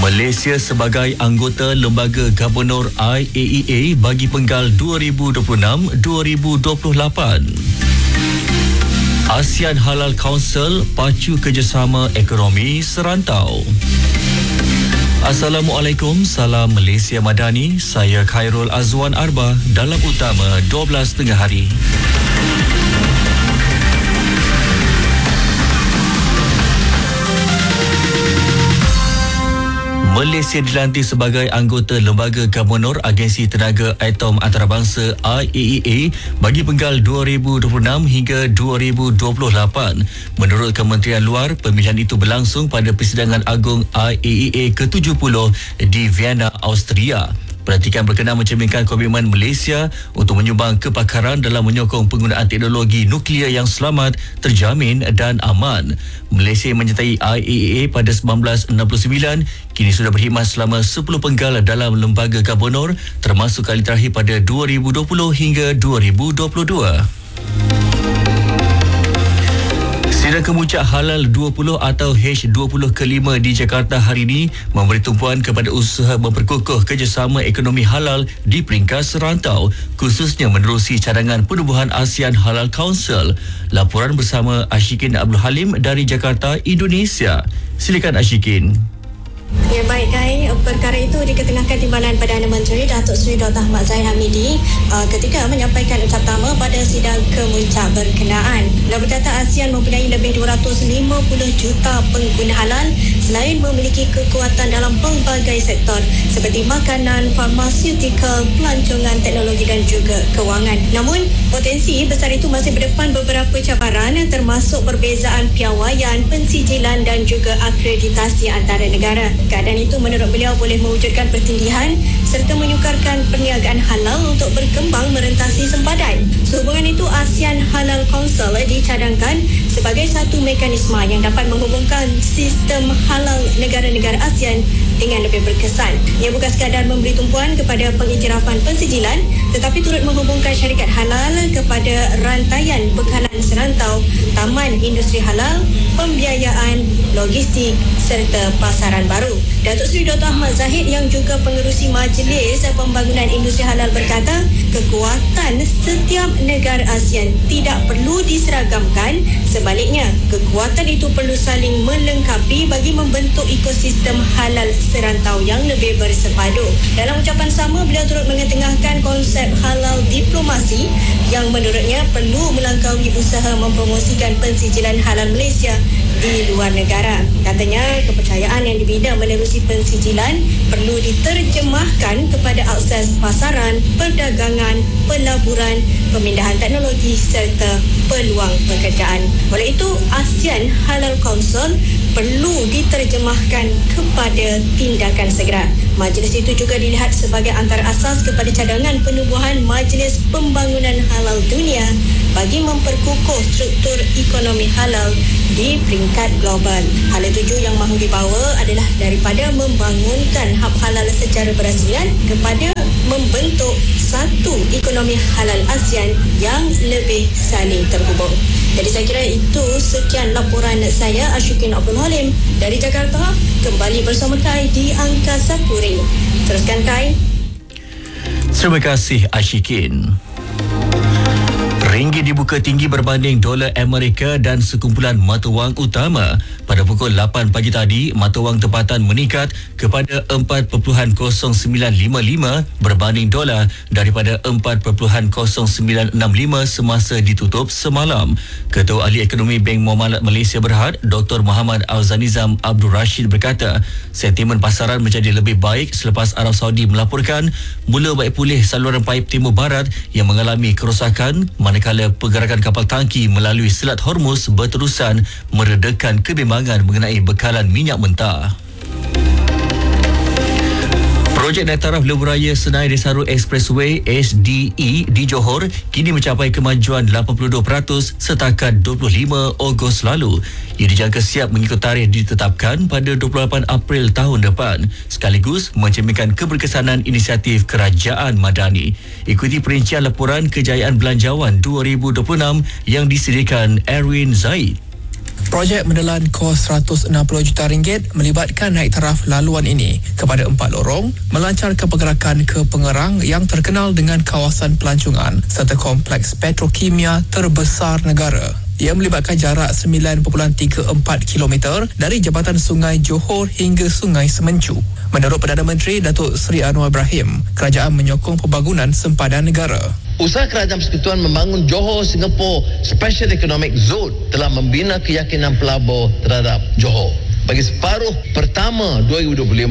Malaysia sebagai anggota Lembaga Gabonor IAEA bagi penggal 2026-2028. ASEAN Halal Council pacu kerjasama ekonomi serantau. Assalamualaikum, salam Malaysia Madani. Saya Khairul Azwan Arba dalam utama 12 tengah hari. Malaysia dilantik sebagai anggota Lembaga Gabonor Agensi Tenaga Atom Antarabangsa IAEA bagi penggal 2026 hingga 2028. Menurut Kementerian Luar, pemilihan itu berlangsung pada Persidangan Agung IAEA ke-70 di Vienna, Austria. Pelantikan berkenaan mencerminkan komitmen Malaysia untuk menyumbang kepakaran dalam menyokong penggunaan teknologi nuklear yang selamat, terjamin dan aman. Malaysia menyertai IAEA pada 1969, kini sudah berkhidmat selama 10 penggal dalam Lembaga Gabonor, termasuk kali terakhir pada 2020 hingga 2022. Sidang Kemuncak Halal 20 atau H20 kelima di Jakarta hari ini memberi tumpuan kepada usaha memperkukuh kerjasama ekonomi halal di peringkat serantau, khususnya menerusi cadangan penubuhan ASEAN Halal Council. Laporan bersama Ashikin Abdul Halim dari Jakarta, Indonesia. Silakan Ashikin. Ya, baik Kai, perkara itu diketengahkan Timbalan Perdana Menteri Datuk Seri Dr. Ahmad Zahid Hamidi ketika menyampaikan ucap pertama pada sidang kemuncak berkenaan. Beliau berkata ASEAN mempunyai lebih 250 juta pengguna halal selain memiliki kekuatan dalam pelbagai sektor seperti makanan, farmaseutikal, pelancongan teknologi dan juga kewangan. Namun, potensi besar itu masih berdepan beberapa cabaran termasuk perbezaan piawaian, pensijilan dan juga akreditasi antara negara. Keadaan itu menurut beliau boleh mewujudkan pertindihan serta menyukarkan perniagaan halal untuk berkembang merentasi sempadan. Sehubungan itu, ASEAN Halal Council dicadangkan sebagai satu mekanisme yang dapat menghubungkan sistem halal negara-negara ASEAN dengan lebih berkesan. Ia bukan sekadar memberi tumpuan kepada pengiktirafan pensijilan tetapi turut menghubungkan syarikat halal kepada rantaian bekalan serantau, taman industri halal, pembiayaan, logistik serta pasaran baru. Datuk Seri Dr. Ahmad Zahid yang juga pengerusi Majlis Pembangunan Industri Halal berkata, kekuatan setiap negara ASEAN tidak perlu diseragamkan, sebaliknya kekuatan itu perlu saling melengkapi bagi membentuk ekosistem halal serantau yang lebih bersepadu. Dalam ucapan sama, beliau turut mengetengahkan konsep halal diplomasi yang menurutnya perlu melangkaui usaha mempromosikan pensijilan halal Malaysia di luar negara. Katanya, kepercayaan yang dibina menerusi pensijilan perlu diterjemahkan kepada akses pasaran, perdagangan, pelaburan, pemindahan teknologi serta peluang pekerjaan. Oleh itu, ASEAN Halal Council perlu diterjemahkan kepada tindakan segera. Majlis itu juga dilihat sebagai antara asas kepada cadangan penubuhan Majlis Pembangunan Halal Dunia bagi memperkukuh struktur ekonomi halal di peringkat global. Hal tuju yang mahu dibawa adalah daripada membangunkan hub halal secara beraslian kepada membentuk satu ekonomi halal ASEAN yang lebih saling terhubung. Jadi saya kira itu sekian laporan saya, Ashikin Abdul Halim dari Jakarta. Kembali bersama Kai di Angkasa Puri. Teruskan Kai. Terima kasih Ashikin. Ringgit dibuka tinggi berbanding dolar Amerika dan sekumpulan mata wang utama. Pada pukul 8 pagi tadi, mata wang tempatan meningkat kepada 4.0955 berbanding dolar daripada 4.0965 semasa ditutup semalam. Ketua Ahli Ekonomi Bank Muamalat Malaysia Berhad, Dr. Muhammad Al-Zanizam Abdul Rashid berkata, sentimen pasaran menjadi lebih baik selepas Arab Saudi melaporkan mula baik pulih saluran paip Timur Barat yang mengalami kerosakan, manakala pergerakan kapal tangki melalui Selat Hormuz berterusan meredakan kebimbangan mengenai bekalan minyak mentah. Projek naik taraf Lebuh Raya Senai Desaru Expressway SDE di Johor kini mencapai kemajuan 82% setakat 25 Ogos lalu. Ia dijangka siap mengikut tarikh ditetapkan pada 28 April tahun depan, sekaligus mencerminkan keberkesanan inisiatif Kerajaan Madani. Ikuti perincian laporan kejayaan belanjawan 2026 yang disediakan Erwin Zaid. Projek menelan kos RM160 juta melibatkan naik taraf laluan ini kepada 4 lorong, melancarkan pergerakan ke Pengerang yang terkenal dengan kawasan pelancongan serta kompleks petrokimia terbesar negara. Ia melibatkan jarak 9.34 km dari Jabatan Sungai Johor hingga Sungai Semencu. Menurut Perdana Menteri Datuk Seri Anwar Ibrahim, kerajaan menyokong pembangunan sempadan negara. Usaha Kerajaan Persekutuan membangun Johor Singapore Special Economic Zone telah membina keyakinan pelabur terhadap Johor. Bagi separuh pertama 2025,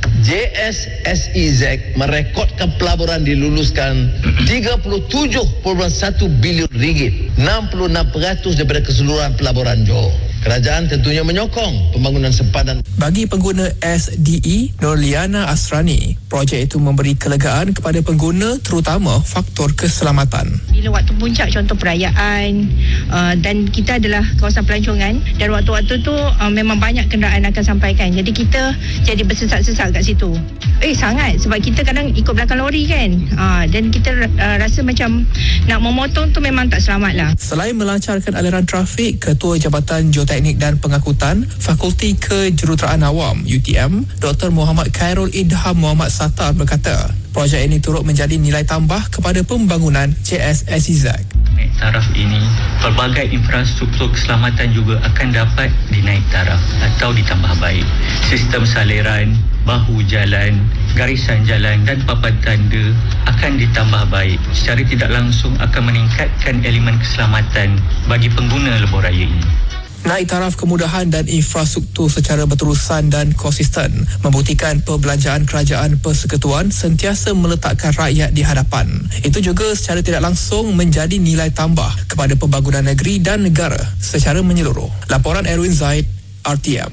JSSEZ merekodkan pelaburan diluluskan RM37.1 bilion, 66% daripada keseluruhan pelaburan Johor. Kerajaan tentunya menyokong pembangunan sempadan. Bagi pengguna SDE Nurliana Asrani, projek itu memberi kelegaan kepada pengguna terutama faktor keselamatan. Bila waktu puncak contoh perayaan dan kita adalah kawasan pelancongan dan waktu-waktu tu memang banyak kenderaan akan sampaikan. Jadi kita jadi bersesak-sesak kat situ. Sangat sebab kita kadang ikut belakang lori kan. Dan kita rasa macam nak memotong tu memang tak selamat lah. Selain melancarkan aliran trafik, Ketua Jabatan Geoteknik dan Pengangkutan Fakulti Kejuruteraan Awam UTM, Dr. Muhammad Khairul Idham Muhammad Sattar berkata, projek ini turut menjadi nilai tambah kepada pembangunan JSSEZ. Naik taraf ini, pelbagai infrastruktur keselamatan juga akan dapat dinaik taraf atau ditambah baik. Sistem saliran, bahu jalan, garisan jalan dan papan tanda akan ditambah baik. Secara tidak langsung akan meningkatkan elemen keselamatan bagi pengguna lebuh raya ini. Naik taraf kemudahan dan infrastruktur secara berterusan dan konsisten membuktikan perbelanjaan kerajaan persekutuan sentiasa meletakkan rakyat di hadapan. Itu juga secara tidak langsung menjadi nilai tambah kepada pembangunan negeri dan negara secara menyeluruh. Laporan Erwin Zaid, RTM.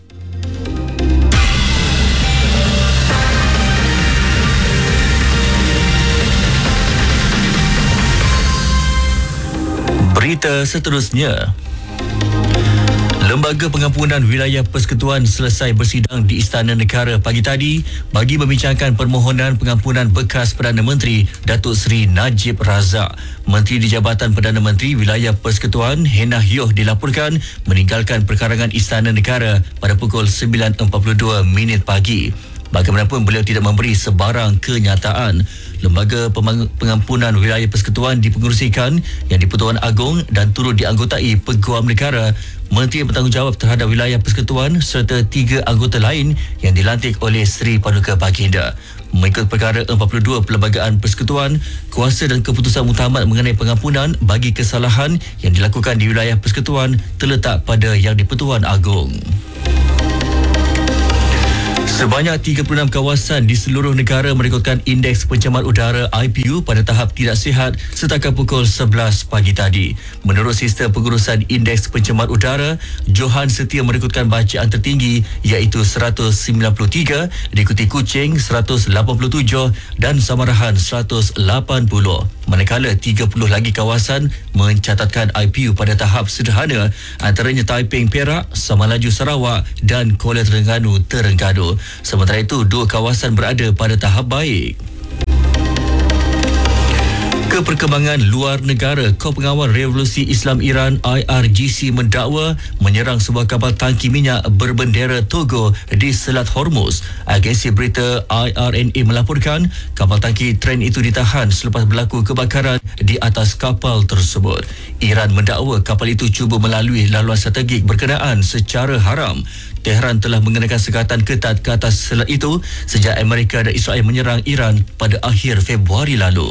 Berita seterusnya. Lembaga Pengampunan Wilayah Persekutuan selesai bersidang di Istana Negara pagi tadi bagi membincangkan permohonan pengampunan bekas Perdana Menteri Datuk Seri Najib Razak. Menteri di Jabatan Perdana Menteri Wilayah Persekutuan Hennah Yoh dilaporkan meninggalkan perkarangan Istana Negara pada pukul 9.42 pagi. Bagaimanapun beliau tidak memberi sebarang kenyataan. Lembaga Pengampunan Wilayah Persekutuan dipengerusikan yang di-Pertuan Agong dan turut dianggotai Peguam Negara, Menteri yang bertanggungjawab terhadap Wilayah Persekutuan serta 3 anggota lain yang dilantik oleh Seri Paduka Baginda. Mengikut perkara 42 Perlembagaan Persekutuan, kuasa dan keputusan muktamad mengenai pengampunan bagi kesalahan yang dilakukan di Wilayah Persekutuan terletak pada Yang di-Pertuan Agong. Sebanyak 36 kawasan di seluruh negara merekodkan indeks pencemaran udara IPU pada tahap tidak sihat setakat pukul 11 pagi tadi. Menurut sistem pengurusan indeks pencemaran udara, Johan setia merekodkan bacaan tertinggi iaitu 193, diikuti Kuching 187 dan Samarahan 180. Manakala 30 lagi kawasan mencatatkan IPU pada tahap sederhana, antaranya Taiping Perak, Samalaju Sarawak dan Kuala Terengganu. Sementara itu, 2 kawasan berada pada tahap baik. Ke perkembangan luar negara, Kor Pengawal Revolusi Islam Iran IRGC mendakwa menyerang sebuah kapal tangki minyak berbendera Togo di Selat Hormuz. Agensi berita IRNA melaporkan kapal tangki tren itu ditahan selepas berlaku kebakaran di atas kapal tersebut. Iran mendakwa kapal itu cuba melalui laluan strategik berkenaan secara haram. Tehran telah mengenakan sekatan ketat ke atas selat itu sejak Amerika dan Israel menyerang Iran pada akhir Februari lalu.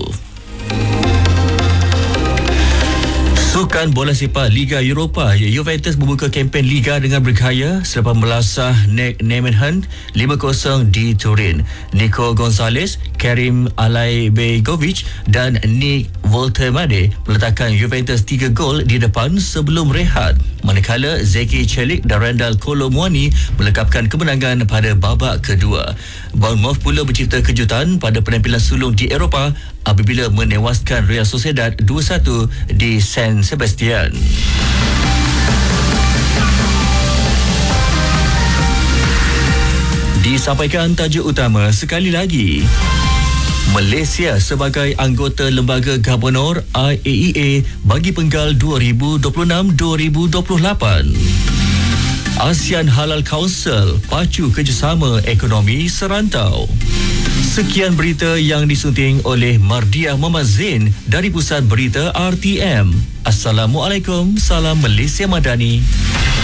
Sukan bola sepak Liga Eropah, Juventus membuka kempen Liga dengan bergaya selepas melasah NEC Nijmegen 5-0 di Turin. Nico Gonzalez, Karim Alaibegovic dan Nick Woltemade meletakkan Juventus 3 gol di depan sebelum rehat. Manakala Zeki Celik dan Randall Kolo Muani melengkapkan kemenangan pada babak kedua. Bournemouth pula mencipta kejutan pada penampilan sulung di Eropah apabila menewaskan Real Sociedad 2-1 di San Sebastian. Disampaikan tajuk utama sekali lagi. Malaysia sebagai anggota Lembaga Gabonor IAEA bagi penggal 2026-2028. ASEAN Halal Council pacu kerjasama ekonomi serantau. Sekian berita yang disunting oleh Mardia Muhammad Zain dari Pusat Berita RTM. Assalamualaikum, salam Malaysia Madani.